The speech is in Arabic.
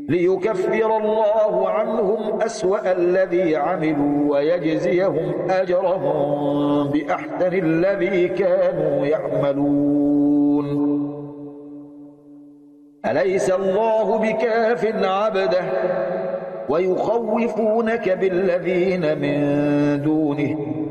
ليكفر الله عنهم أسوأ الذي عملوا ويجزيهم أجرهم بأحسن الذي كانوا يعملون. أليس الله بكاف عبده ويخوفونك بالذين من دونه